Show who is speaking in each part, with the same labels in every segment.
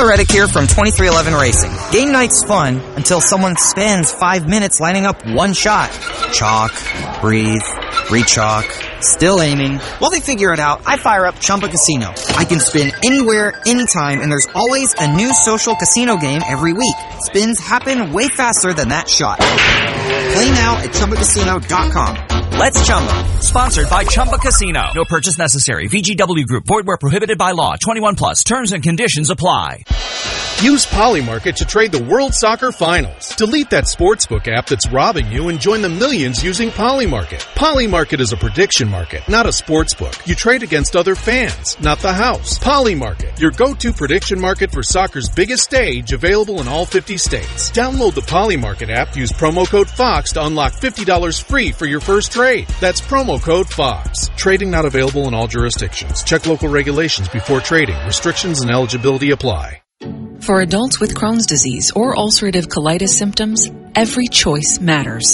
Speaker 1: Tyler Reddick here from 2311 Racing. Game night's fun until someone spends 5 minutes lining up one shot. Chalk, breathe, re-chalk, still aiming. While they figure it out, I fire up Chumba Casino. I can spin anywhere, anytime, and there's always a new social casino game every week. Spins happen way faster than that shot. Play now at ChumbaCasino.com.
Speaker 2: Let's Chumba. Sponsored by Chumba Casino. No purchase necessary. VGW Group. Void where prohibited by law. 21 plus. Terms and conditions apply.
Speaker 3: Use Polymarket to trade the World Soccer Finals. Delete that sportsbook app that's robbing you and join the millions using Polymarket. Polymarket is a prediction market, not a sportsbook. You trade against other fans, not the house. Polymarket, your go-to prediction market for soccer's biggest stage, available in all 50 states. Download the Polymarket app, use promo code FOX to unlock $50 free for your first trade. That's promo code FOX. Trading not available in all jurisdictions. Check local regulations before trading. Restrictions and eligibility apply.
Speaker 4: For adults with Crohn's disease or ulcerative colitis symptoms, every choice matters.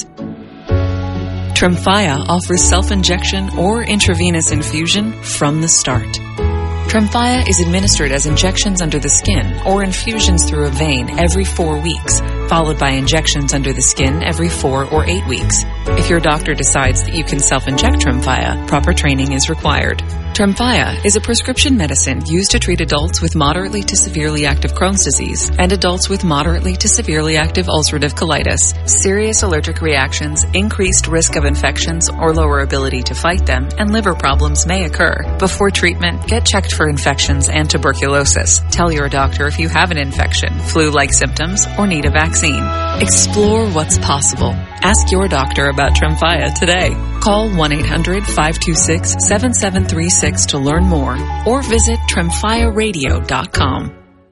Speaker 4: Tremfya offers self-injection or intravenous infusion from the start. Tremfya is administered as injections under the skin or infusions through a vein every 4 weeks, followed by injections under the skin every 4 or 8 weeks. If your doctor decides that you can self-inject Tremfya, proper training is required. Tremfya is a prescription medicine used to treat adults with moderately to severely active Crohn's disease and adults with moderately to severely active ulcerative colitis. Serious allergic reactions, increased risk of infections or lower ability to fight them, and liver problems may occur. Before treatment, get checked for infections and tuberculosis. Tell your doctor if you have an infection, flu-like symptoms, or need a vaccine. Explore what's possible. Ask your doctor about Tremfya today. Call 1-800-526-7736 to learn more or visit TremfyaRadio.com.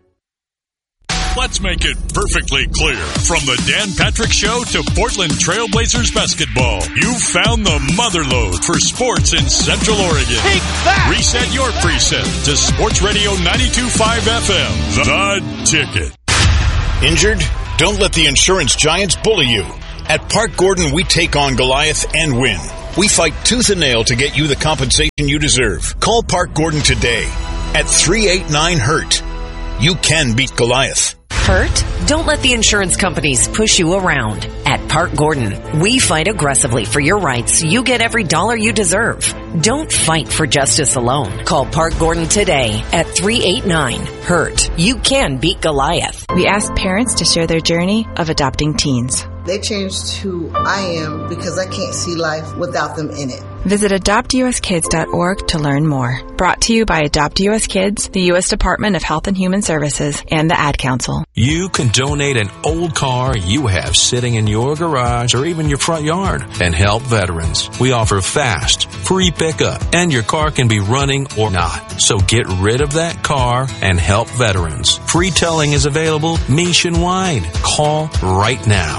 Speaker 5: Let's make it perfectly clear. From the Dan Patrick Show to Portland Trailblazers basketball, you've found the motherlode for sports in Central Oregon.
Speaker 6: Take that!
Speaker 5: Reset your preset to Sports Radio 92.5 FM. The Ticket.
Speaker 7: Injured? Don't let the insurance giants bully you. At Park Gordon, we take on Goliath and win. We fight tooth and nail to get you the compensation you deserve. Call Park Gordon today at 389-HURT. You can beat Goliath.
Speaker 8: Hurt? Don't let the insurance companies push you around. At Park Gordon, we fight aggressively for your rights so you get every dollar you deserve. Don't fight for justice alone. Call Park Gordon today at 389-HURT. You can beat Goliath.
Speaker 9: We ask parents to share their journey of adopting teens.
Speaker 10: They changed who I am because I can't see life without them in it.
Speaker 9: Visit AdoptUSKids.org to learn more. Brought to you by Adopt US Kids, the U.S. Department of Health and Human Services, and the Ad Council.
Speaker 11: You can donate an old car you have sitting in your garage or even your front yard and help veterans. We offer fast, free pickup, and your car can be running or not. So get rid of that car and help veterans. Free towing is available nationwide. Call right now.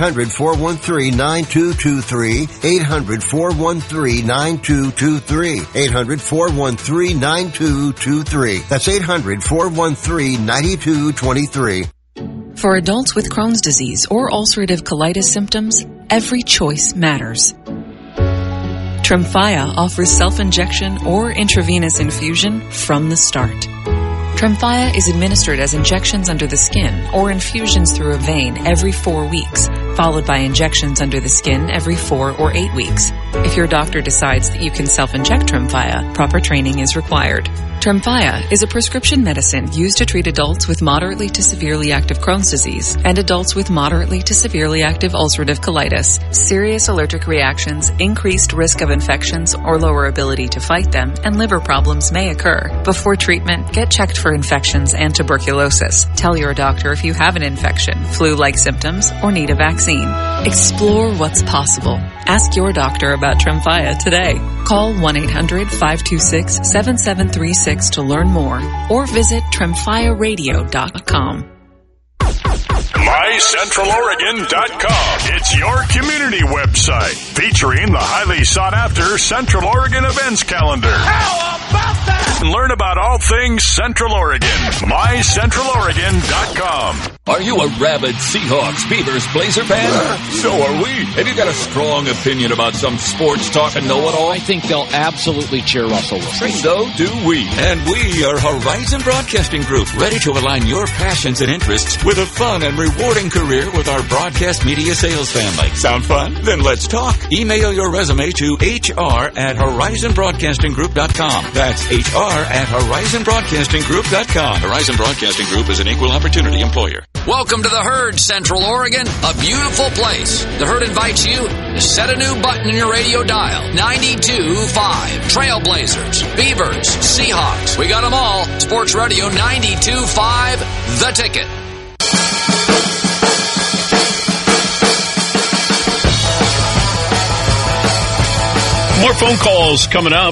Speaker 12: 800-413-9223. 800-413-9223. 800-413-9223. That's 800-413-9223.
Speaker 4: For adults with Crohn's disease or ulcerative colitis symptoms, every choice matters. Tremfya offers self-injection or intravenous infusion from the start. Tremfya is administered as injections under the skin or infusions through a vein every 4 weeks, followed by injections under the skin every 4 or 8 weeks. If your doctor decides that you can self-inject Tremfya, proper training is required. Tremfya is a prescription medicine used to treat adults with moderately to severely active Crohn's disease and adults with moderately to severely active ulcerative colitis. Serious allergic reactions, increased risk of infections or lower ability to fight them, and liver problems may occur. Before treatment, get checked for infections and tuberculosis. Tell your doctor if you have an infection, flu-like symptoms, or need a vaccine. Explore what's possible. Ask your doctor about Tremfya today. Call 1-800-526-7736 to learn more or visit TremfyaRadio.com.
Speaker 5: MyCentralOregon.com. It's your community website featuring the highly sought after Central Oregon events calendar.
Speaker 6: How about that?
Speaker 5: And learn about all things Central Oregon. MyCentralOregon.com.
Speaker 6: Are you a rabid Seahawks, Beavers, Blazer fan? So are we. Have you got a strong opinion about some sports talk and know-it-all?
Speaker 13: I think they'll absolutely cheer Russell Wilson.
Speaker 6: So do we. And we are Horizon Broadcasting Group, ready to align your passions and interests with a fun and rewarding career with our broadcast media sales family. Sound fun? Then let's talk. Email your resume to hr@horizonbroadcastinggroup.com. That's hr@horizonbroadcastinggroup.com. Horizon Broadcasting Group is an equal opportunity employer.
Speaker 13: Welcome to the Herd, Central Oregon, a beautiful place. The Herd invites you to set a new button in your radio dial. 92.5. Trailblazers, Beavers, Seahawks. We got them all. Sports Radio 92.5, The Ticket.
Speaker 14: More phone calls coming up.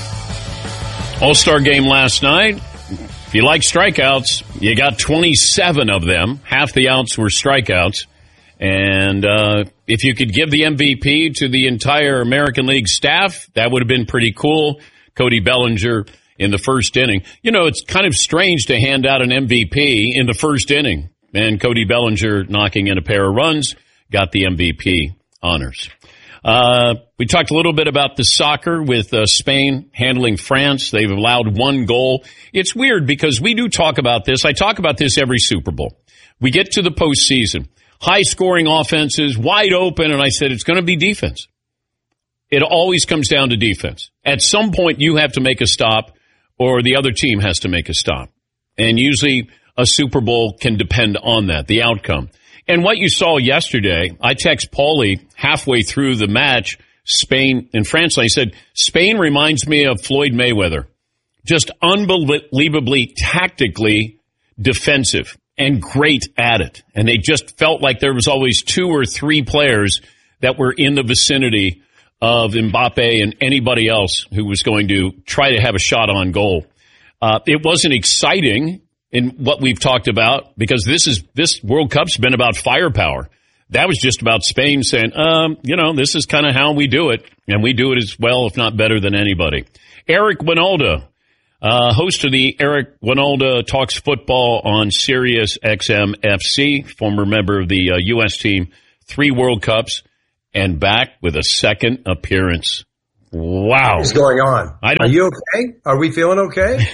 Speaker 14: All-Star game last night. If you like strikeouts, you got 27 of them. Half the outs were strikeouts. And if you could give the MVP to the entire American League staff, that would have been pretty cool. Cody Bellinger in the first inning. You know, it's kind of strange to hand out an MVP in the first inning. And Cody Bellinger knocking in a pair of runs got the MVP honors. We talked a little bit about the soccer with Spain handling France. They've allowed one goal. It's weird because we do talk about this. I talk about this every Super Bowl. We get to the postseason. High-scoring offenses, wide open, and I said it's going to be defense. It always comes down to defense. At some point, you have to make a stop, or the other team has to make a stop. And usually a Super Bowl can depend on that, the outcome. And what you saw yesterday, I text Paulie halfway through the match, Spain and France, and I said, Spain reminds me of Floyd Mayweather. Just unbelievably tactically defensive and great at it. And they just felt like there was always 2 or 3 players that were in the vicinity of Mbappe and anybody else who was going to try to have a shot on goal. It wasn't exciting in what we've talked about, because this World Cup's been about firepower. That was just about Spain saying, this is kind of how we do it, and we do it as well, if not better than anybody. Eric Winalda, host of the Eric Winalda Talks Football on Sirius XM FC, former member of the U.S. team, 3 World Cups, and back with a second appearance. Wow.
Speaker 15: What's going on? Are you okay? Are we feeling okay?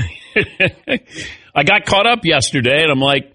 Speaker 14: I got caught up yesterday, and I'm like,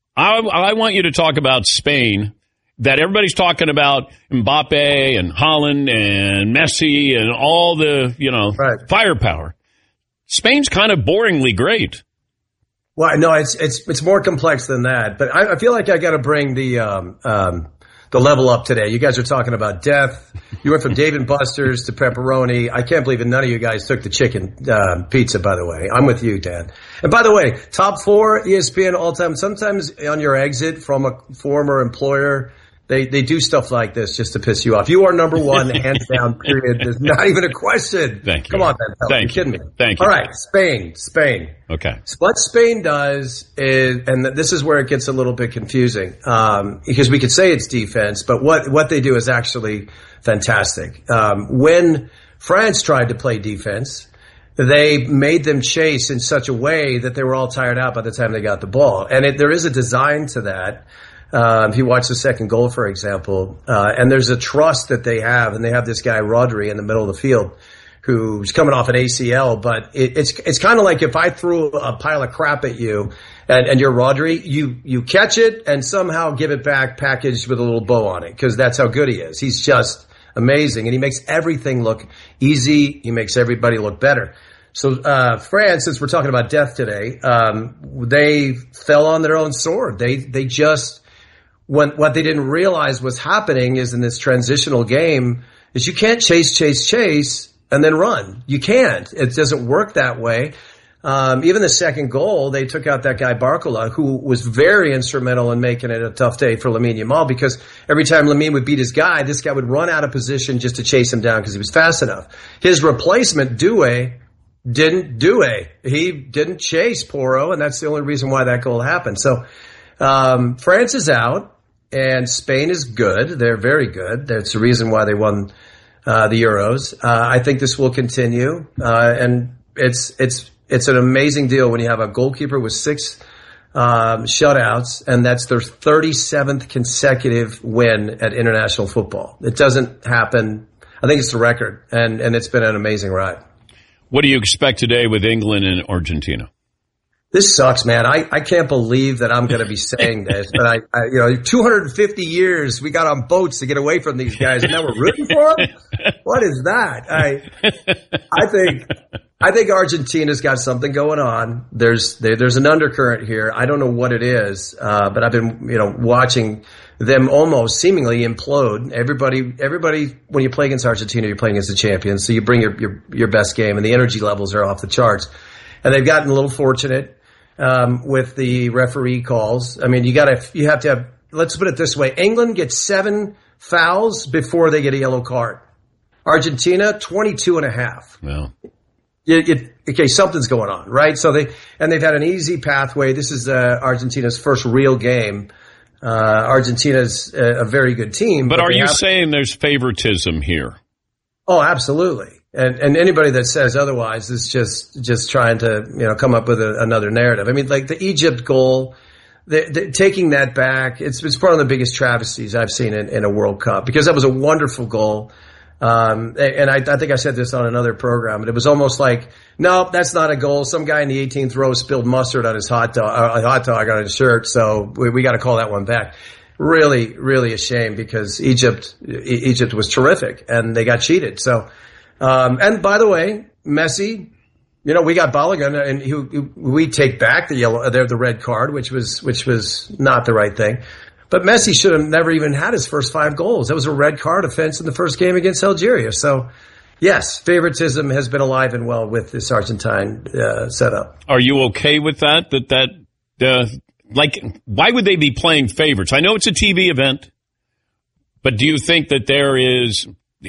Speaker 14: I want you to talk about Spain, that everybody's talking about Mbappe and Haaland and Messi and all the, firepower. Spain's kind of boringly great.
Speaker 15: Well, no, it's more complex than that. But I feel like I got to bring the level up today. You guys are talking about death. You went from Dave & Buster's to pepperoni. I can't believe that none of you guys took the chicken pizza, by the way. I'm with you, Dan. And by the way, top 4 ESPN all time. Sometimes on your exit from a former employer, they do stuff like this just to piss you off. You are number 1, hands down, period. There's not even a question.
Speaker 14: Thank you.
Speaker 15: Come on, Ben. You're kidding me.
Speaker 14: Thank you.
Speaker 15: All right, Spain.
Speaker 14: Okay.
Speaker 15: So what Spain does is, and this is where it gets a little bit confusing, because we could say it's defense, but what they do is actually fantastic. When France tried to play defense, they made them chase in such a way that they were all tired out by the time they got the ball. And there is a design to that. If you watch the second goal, for example, and there's a trust that they have, and they have this guy, Rodri, in the middle of the field, who's coming off an ACL, but it's kind of like if I threw a pile of crap at you and you're Rodri, you catch it and somehow give it back packaged with a little bow on it, because that's how good he is. He's just amazing, and he makes everything look easy. He makes everybody look better. So France, since we're talking about death today, they fell on their own sword. They just, what they didn't realize was happening is in this transitional game is you can't chase and then run. You can't. It doesn't work that way. Even the second goal, they took out that guy Barcola, who was very instrumental in making it a tough day for Lamine Yamal, because every time Lamine would beat his guy, this guy would run out of position just to chase him down because he was fast enough. His replacement, Doué, didn't do it. He didn't chase Porro, and that's the only reason why that goal happened. So France is out, and Spain is good. They're very good. That's the reason why they won the Euros. I think this will continue, and it's it's an amazing deal when you have a goalkeeper with 6 shutouts, and that's their 37th consecutive win at international football. It doesn't happen. I think it's the record, and it's been an amazing ride.
Speaker 14: What do you expect today with England and Argentina?
Speaker 15: This sucks, man. I can't believe that I'm going to be saying this, but I 250 years we got on boats to get away from these guys, and now we're rooting for them. What is that? I think Argentina's got something going on. There's an undercurrent here. I don't know what it is, but I've been watching them almost seemingly implode. Everybody, when you play against Argentina, you're playing against the champions, so you bring your best game, and the energy levels are off the charts. And they've gotten a little fortunate with the referee calls. I mean, you have to have. Let's put it this way: England gets 7 fouls before they get a yellow card. Argentina 22.5.
Speaker 14: Wow.
Speaker 15: Okay, something's going on, right? So they've had an easy pathway. This is Argentina's first real game. Argentina's a very good team.
Speaker 14: But are you saying there's favoritism here?
Speaker 15: Oh, absolutely. And anybody that says otherwise is just trying to, come up with another narrative. I mean, like the Egypt goal, taking that back, it's one of the biggest travesties I've seen in a World Cup, because that was a wonderful goal. And I think I said this on another program, but it was almost like, no, that's not a goal. Some guy in the 18th row spilled mustard on his hot dog on his shirt. So we got to call that one back. Really, really a shame, because Egypt was terrific and they got cheated. So, and by the way, Messi, we got Balogun, and we take back the red card, which was not the right thing. But Messi should have never even had his first 5 goals. That was a red card offense in the first game against Algeria. So, yes, favoritism has been alive and well with this Argentine setup.
Speaker 14: Are you okay with that? Why would they be playing favorites? I know it's a TV event, but do you think that there is?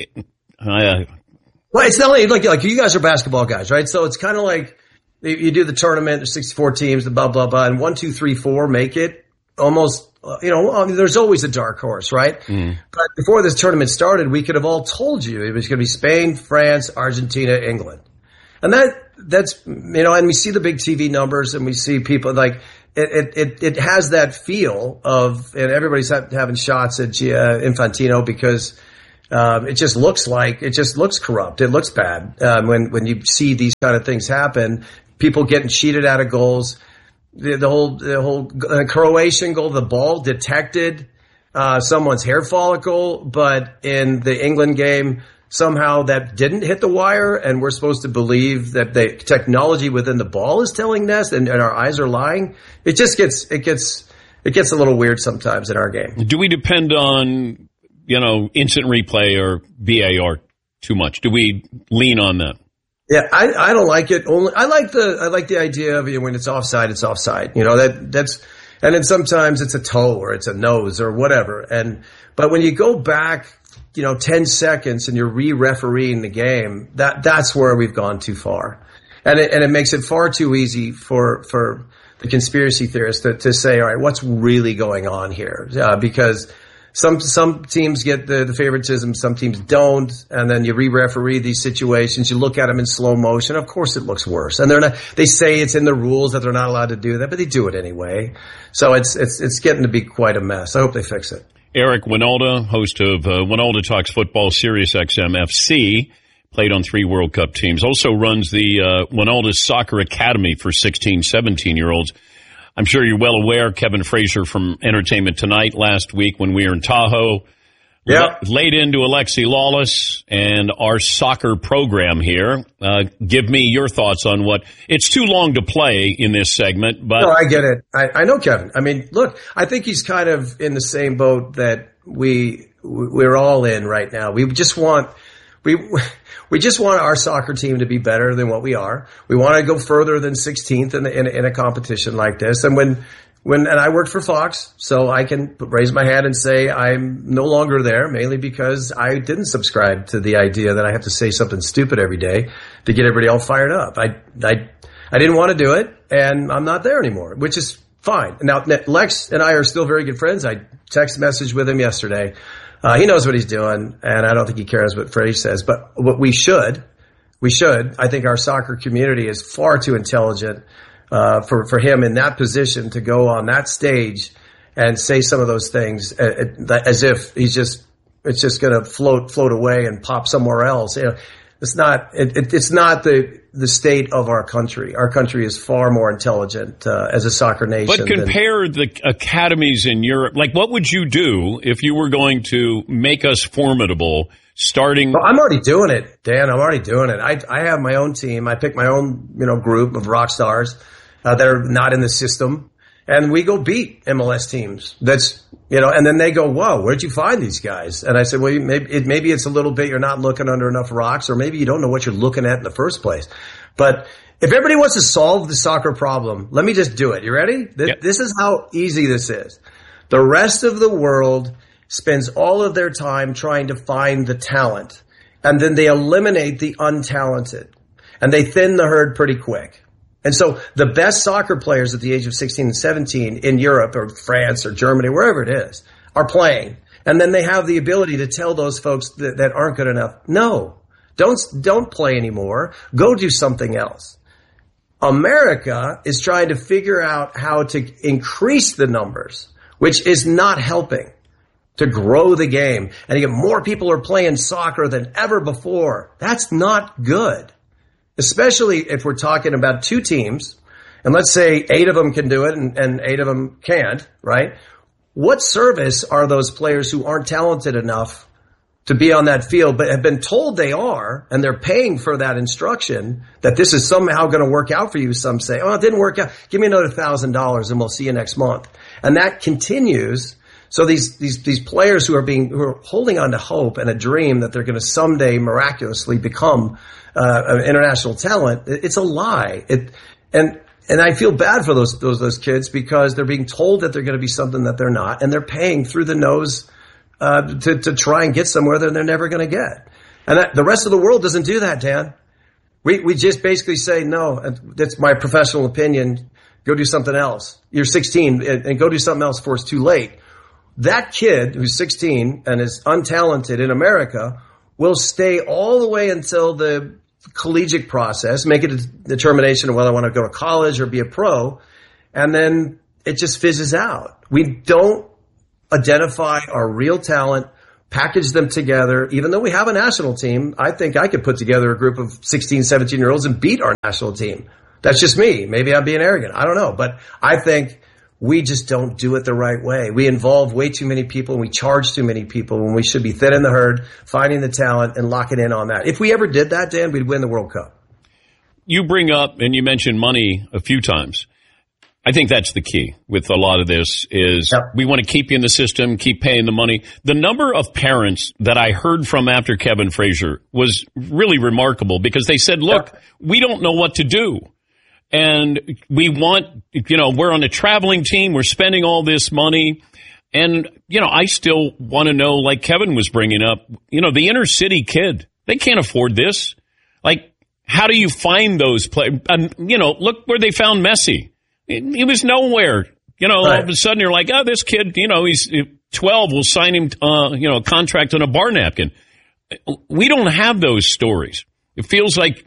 Speaker 15: Well, it's not like you guys are basketball guys, right? So it's kind of like you do the tournament. There's 64 teams, the blah blah blah, and 1, 2, 3, 4 make it almost. There's always a dark horse, right? Mm. But before this tournament started, we could have all told you it was going to be Spain, France, Argentina, England. And that's, and we see the big TV numbers, and we see people like, it has that feel of, and everybody's having shots at Infantino, because, it just looks corrupt. It looks bad. When you see these kind of things happen, people getting cheated out of goals. The whole Croatian goal, the ball detected someone's hair follicle, but in the England game, somehow that didn't hit the wire, and we're supposed to believe that the technology within the ball is telling us, and our eyes are lying. It just gets a little weird sometimes in our game.
Speaker 14: Do we depend on instant replay or VAR too much? Do we lean on that?
Speaker 15: Yeah, I don't like it. I like the idea of when it's offside, it's offside. That's, and then sometimes it's a toe or it's a nose or whatever. But when you go back, 10 seconds and you're re-refereeing the game, that's where we've gone too far. And it makes it far too easy for the conspiracy theorists to say, all right, what's really going on here? Because some teams get the favoritism, some teams don't, and then you re-referee these situations. You look at them in slow motion. Of course, it looks worse, and they say it's in the rules that they're not allowed to do that, but they do it anyway. So it's getting to be quite a mess. I hope they fix it.
Speaker 14: Eric Wynalda, host of Wynalda Talks Football, Sirius XM FC, played on 3 World Cup teams. Also runs the Wynalda Soccer Academy for 16, 17-year-olds. I'm sure you're well aware, Kevin Frazier from Entertainment Tonight last week when we were in Tahoe, laid into Alexi Lawless and our soccer program here. Give me your thoughts on it's too long to play in this segment, but.
Speaker 15: No, I get it. I know Kevin. I mean, look, I think he's kind of in the same boat that we're all in right now. We just want our soccer team to be better than what we are. We want to go further than 16th in a competition like this. And and I worked for Fox, so I can raise my hand and say I'm no longer there, mainly because I didn't subscribe to the idea that I have to say something stupid every day to get everybody all fired up. I didn't want to do it, and I'm not there anymore, which is fine. Now, Lex and I are still very good friends. I text messaged with him yesterday. He knows what he's doing, and I don't think he cares what Freddie says. But what we should We should. I think our soccer community is far too intelligent for him in that position to go on that stage and say some of those things as if it's just going to float away and pop somewhere else. It's not the state of our country. Our country is far more intelligent as a soccer nation.
Speaker 14: But compare the academies in Europe. Like, what would you do if you were going to make us formidable? Starting,
Speaker 15: well, I'm already doing it, Dan. I'm already doing it. I have my own team. I pick my own, group of rock stars that are not in the system, and we go beat MLS teams. That's, and then they go, "Whoa, where'd you find these guys?" And I said, "Well, maybe it's a little bit you're not looking under enough rocks, or maybe you don't know what you're looking at in the first place." But if everybody wants to solve the soccer problem, let me just do it. You ready? This is how easy this is. The rest of the world spends all of their time trying to find the talent, and then they eliminate the untalented, and they thin the herd pretty quick. And so the best soccer players at the age of 16 and 17 in Europe or France or Germany, wherever it is, are playing. And then they have the ability to tell those folks that aren't good enough, no, don't play anymore. Go do something else. America is trying to figure out how to increase the numbers, which is not helping to grow the game. And again, more people are playing soccer than ever before. That's not good, especially if we're talking about two teams. And let's say 8 of them can do it and 8 of them can't, right? What service are those players who aren't talented enough to be on that field, but have been told they are, and they're paying for that instruction that this is somehow going to work out for you? Some say, "Oh, it didn't work out. Give me another $1,000 and we'll see you next month." And that continues. So these players who are holding on to hope and a dream that they're going to someday miraculously become an international talent, it's a lie. And I feel bad for those kids because they're being told that they're going to be something that they're not, and they're paying through the nose to try and get somewhere that they're never going to get. And the rest of the world doesn't do that, Dan. We just basically say, "No, that's my professional opinion. Go do something else. You're 16 and go do something else before it's too late." That kid who's 16 and is untalented in America will stay all the way until the collegiate process, make a determination of whether I want to go to college or be a pro, and then it just fizzes out. We don't identify our real talent, package them together. Even though we have a national team, I think I could put together a group of 16, 17-year-olds and beat our national team. That's just me. Maybe I'm being arrogant. I don't know. But I think we just don't do it the right way. We involve way too many people and we charge too many people when we should be thinning the herd, finding the talent, and locking in on that. If we ever did that, Dan, we'd win the World Cup.
Speaker 14: You bring up, and you mentioned money a few times. I think that's the key with a lot of this is we want to keep you in the system, keep paying the money. The number of parents that I heard from after Kevin Frazier was really remarkable because they said, "Look, we don't know what to do. And we want, we're on a traveling team. We're spending all this money. And, I still want to know, like Kevin was bringing up, the inner city kid, they can't afford this. Like, how do you find those players? Look where they found Messi. He was nowhere. Right. All of a sudden you're like, oh, this kid, he's 12. We'll sign him, a contract on a bar napkin. We don't have those stories. It feels like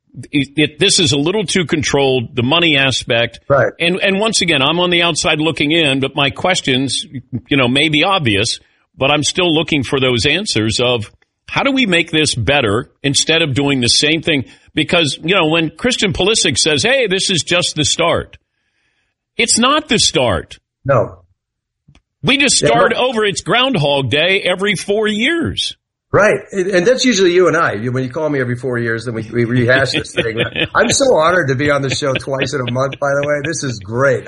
Speaker 14: this is a little too controlled, the money aspect.
Speaker 15: Right.
Speaker 14: And once again, I'm on the outside looking in, but my questions, may be obvious, but I'm still looking for those answers of how do we make this better instead of doing the same thing? Because, when Christian Pulisic says, hey, this is just the start, it's not the start.
Speaker 15: No.
Speaker 14: We just start over. It's Groundhog Day every 4 years.
Speaker 15: Right. And that's usually you and I. When you call me every 4 years, then we rehash this thing. I'm so honored to be on the show twice in a month, by the way. This is great.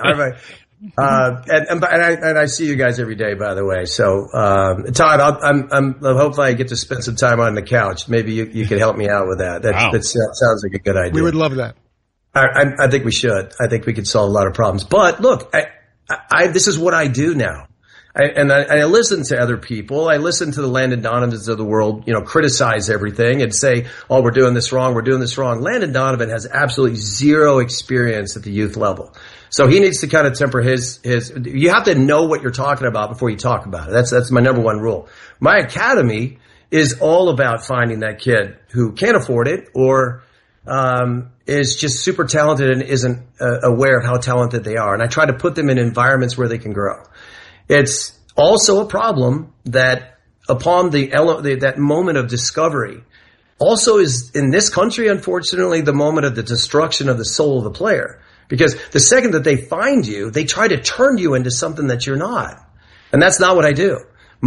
Speaker 15: And I see you guys every day, by the way. So, Todd, I'm hopefully I get to spend some time on the couch. Maybe you could help me out with that. That sounds like a good idea.
Speaker 16: We would love that.
Speaker 15: I think we should. I think we could solve a lot of problems. But look, this is what I do now. I listen to other people. I listen to the Landon Donovans of the world, criticize everything and say, oh, we're doing this wrong. We're doing this wrong. Landon Donovan has absolutely zero experience at the youth level. So he needs to kind of temper his, you have to know what you're talking about before you talk about it. That's my number one rule. My academy is all about finding that kid who can't afford it or is just super talented and isn't aware of how talented they are. And I try to put them in environments where they can grow. It's also a problem that upon that moment of discovery also is in this country, unfortunately, the moment of the destruction of the soul of the player. Because the second that they find you, they try to turn you into something that you're not. And that's not what I do.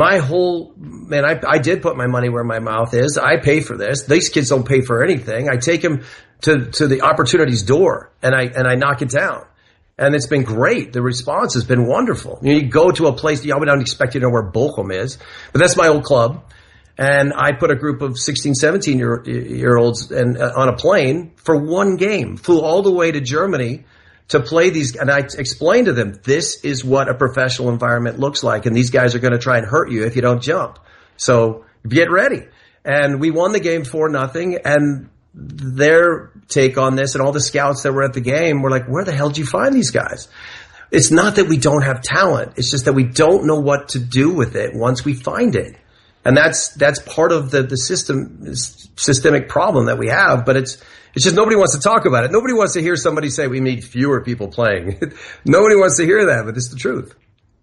Speaker 15: I did put my money where my mouth is. I pay for this. These kids don't pay for anything. I take them to the opportunity's door and I knock it down. And it's been great. The response has been wonderful. You go to a place, I don't expect you to know where Bochum is, but that's my old club. And I put a group of 16, 17-year-olds on a plane for one game, flew all the way to Germany to play these. And I explained to them, this is what a professional environment looks like. And these guys are going to try and hurt you if you don't jump. So get ready. And we won the game 4-0. And their take on this and all the scouts that were at the game were like, where the hell did you find these guys? It's not that we don't have talent. It's just that we don't know what to do with it once we find it. And that's part of the systemic problem that we have, but it's just nobody wants to talk about it. Nobody wants to hear somebody say we need fewer people playing. Nobody wants to hear that, but it's the truth.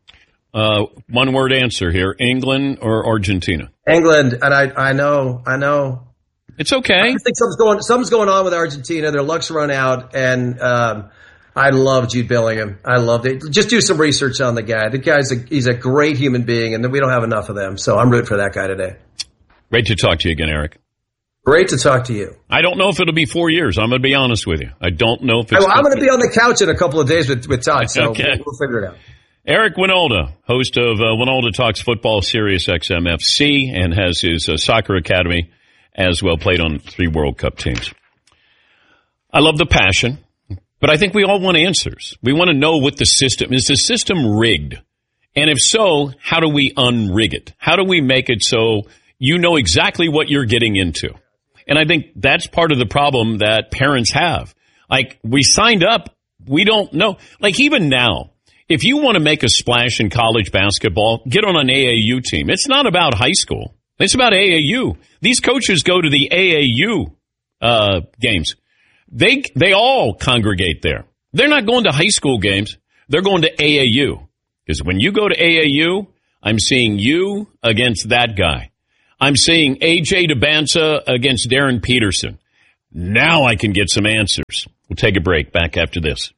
Speaker 14: One word answer here, England or Argentina?
Speaker 15: England, and I know.
Speaker 14: It's okay.
Speaker 15: I think something's going on with Argentina. Their luck's run out, and I love Jude Bellingham. I love it. Just do some research on the guy. He's a great human being, and we don't have enough of them. So I'm rooting for that guy today.
Speaker 14: Great to talk to you again, Eric.
Speaker 15: Great to talk to you.
Speaker 14: I don't know if it'll be 4 years. I'm going to be honest with you. I don't know if it's...
Speaker 15: I'm going to be on the couch in a couple of days with Todd, so
Speaker 14: okay.
Speaker 15: We'll figure it out.
Speaker 14: Eric Wynalda, host of Wynalda Talks Football, Sirius XM FC, and has his soccer academy as well, played on 3 World Cup teams. I love the passion, but I think we all want answers. We want to know what the system... Is the system rigged? And if so, how do we unrig it? How do we make it so you know exactly what you're getting into? And I think that's part of the problem that parents have. Like, we signed up, we don't know. Like, even now, if you want to make a splash in college basketball, get on an AAU team. It's not about high school. It's about AAU. These coaches go to the AAU games. They all congregate there. They're not going to high school games. They're going to AAU. Because when you go to AAU, I'm seeing you against that guy. I'm seeing A.J. Debinsa against Darren Peterson. Now I can get some answers. We'll take a break. Back after this.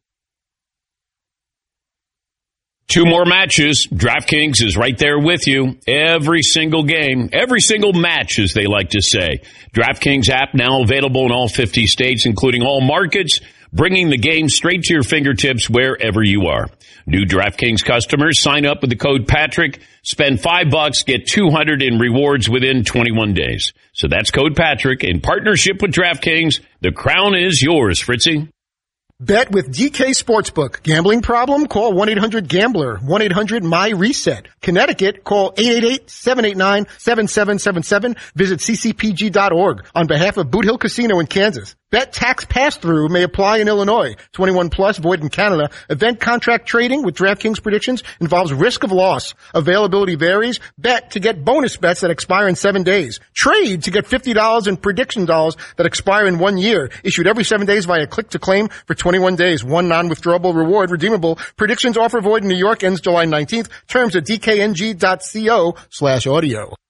Speaker 14: 2 more matches. DraftKings is right there with you. Every single game, every single match, as they like to say. DraftKings app now available in all 50 states, including all markets, bringing the game straight to your fingertips wherever you are. New DraftKings customers sign up with the code Patrick, spend $5, get $200 in rewards within 21 days. So that's code Patrick in partnership with DraftKings. The crown is yours, Fritzy.
Speaker 16: Bet with DK Sportsbook. Gambling problem? Call 1-800-GAMBLER. 1-800-MY-RESET. Connecticut, call 888-789-7777. Visit ccpg.org. On behalf of Boot Hill Casino in Kansas. Bet tax pass-through may apply in Illinois. 21 plus, void in Canada. Event contract trading with DraftKings predictions involves risk of loss. Availability varies. Bet to get bonus bets that expire in 7 days. Trade to get $50 in prediction dollars that expire in 1 year. Issued every 7 days via click to claim for 21 days. One non-withdrawable reward redeemable. Predictions offer void in New York ends July 19th. Terms at dkng.co/audio.